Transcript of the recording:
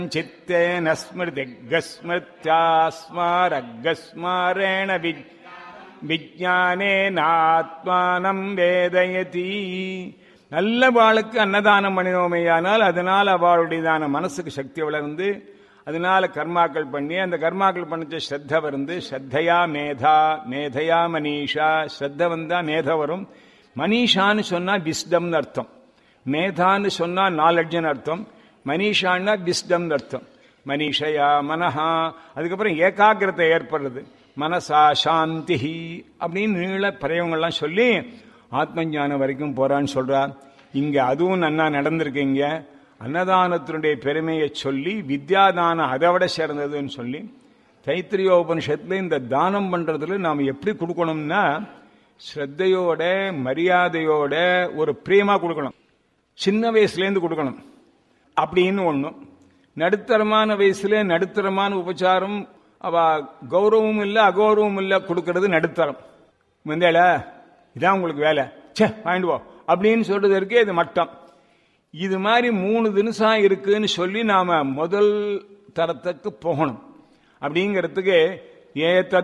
சித்தேன ஸ்மிருதிஸ்மிருத்யாஸ்மாரஸ்மரேண விஜ்ஞானேனாத்மானம் வேதயதி. நல்ல வாளுக்கு அன்னதானம் பண்ணினோமையானால் அதனால் அவளுடையதான மனசுக்கு சக்தி வளர்ந்து அதனால கர்மாக்கள் பண்ணி அந்த கர்மாக்கள் பண்ணிச்ச ஸ்ரத்த வந்து ஸ்ரத்தையா மேதா, மேதையா மனிஷா. ஸ்ரத்த வந்தா மேத வரும். மனிஷான்னு சொன்னா விஸ்டம்னு அர்த்தம், மேதான்னு சொன்னா நாலெட்ஜ்னு அர்த்தம், மனிஷான்னா விஸ்டம்னு அர்த்தம். மனிஷயா மனஹா, அதுக்கப்புறம் ஏகாகிரத்தை ஏற்படுறது, மனசா சாந்தி அப்படின்னு நீள பிரயோகங்கள்லாம் சொல்லி ஆத்ம ஞானம் வரைக்கும் போறான்னு சொல்றார். இங்க அதுவும் நன்னா நடந்திருக்கீங்க. அன்னதானத்தினுடைய பெருமையை சொல்லி வித்யாதானம் அதை விட சேர்ந்ததுன்னு சொல்லி தைத்திரியோபனிஷத்துல இந்த தானம் பண்றதுல நாம் எப்படி கொடுக்கணும்னா ஸ்ரத்தையோட மரியாதையோட ஒரு பிரேமா கொடுக்கணும். சின்ன வயசுலேருந்து கொடுக்கணும் அப்படின்னு ஒண்ணும். நடுத்தரமான வயசுல நடுத்தரமான உபச்சாரம், அவ கௌரவம் இல்லை அகௌரவம் இல்லை கொடுக்கறது நடுத்தரம். வந்தேல இதான் உங்களுக்கு வேலை, சே வாங்கிடுவோம் அப்படின்னு சொல்றதற்கு இது மட்டம். இது மாதிரி 3 தினசா இருக்குன்னு சொல்லி நாம முதல் தரத்துக்கு போகணும். அப்படிங்கிறதுக்கு ஏத்த